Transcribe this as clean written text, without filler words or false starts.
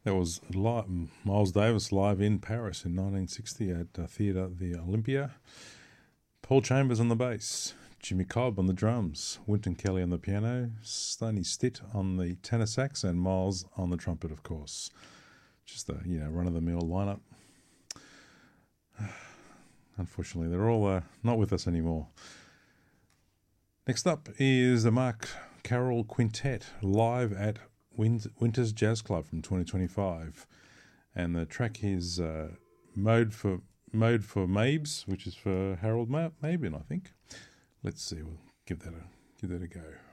That was Miles Davis live in Paris in 1960 at Theatre the Olympia. Paul Chambers on the bass, Jimmy Cobb on the drums, Wynton Kelly on the piano, Stoney Stitt on the tenor sax, and Miles on the trumpet, of course. Just a run-of-the-mill lineup. Unfortunately, they're all not with us anymore. Next up is the Mark Carroll Quintet live at Winters Jazz Club from 2025, and the track is Mode for Mabes, which is for Harold Mabin, I think. Let's see. We'll give that a go.